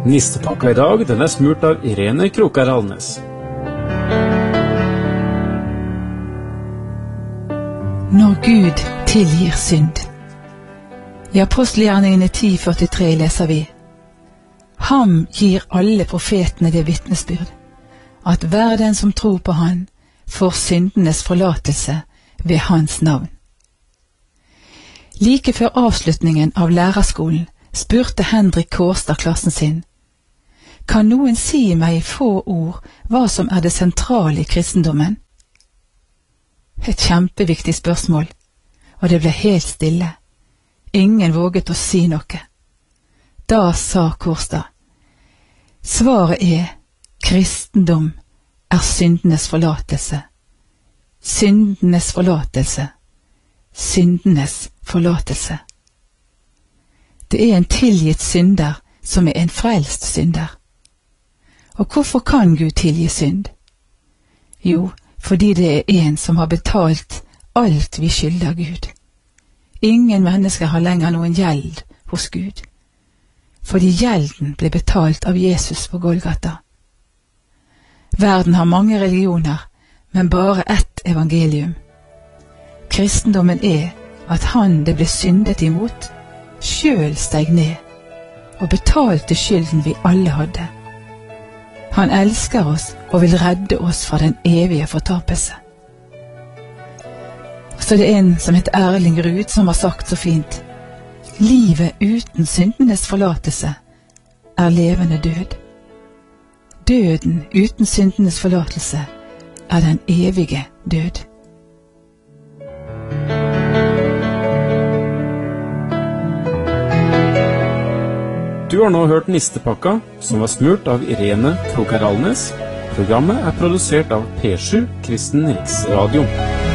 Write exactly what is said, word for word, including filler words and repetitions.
Nistepakka i dag, den er smurt av Irene Krokar Alnes. Når Gud tilgir synd. I Apostelgjerningene ti førtitre leser vi: Ham gir alle profetene det vitnesbyrd, at hver den som tror på han, får syndenes forlatelse ved hans navn. Like før avslutningen av lærerskolen spurte Henrik Kårstad klassen sin: Kan noen si meg i få ord hva som er det sentrale i kristendommen? Et kjempeviktig spørsmål, og det ble helt stille. Ingen våget å si noe. Da sa Kårstad: Svaret er kristendom er syndenes forlatelse. Syndenes forlatelse. Syndenes forlatelse. Det er en tilgitt synder som er en frelst synder. Og hvorfor kan Gud tilgi synd? Jo, fordi det er en som har betalt alt vi skylder Gud. Ingen mennesker har lenger noen gjeld hos Gud, fordi gjelden ble betalt av Jesus på Golgata. Verden har mange religioner, men bare ett evangelium. Kristendommen er at han det ble syndet imot, selv steg ned og betalte skylden vi alle hadde. Han elsker oss og vil redde oss fra den evige fortapelse. Så det er en som heter Erling Rud som har sagt så fint: Livet uten syndenes forlatelse er levende død. Døden uten syndenes forlatelse er den evige død. Du har nå hørt Nistepakka, som var smurt av Irene Krokar Alnes. Programmet er produsert av P sju Kristen Riksradio.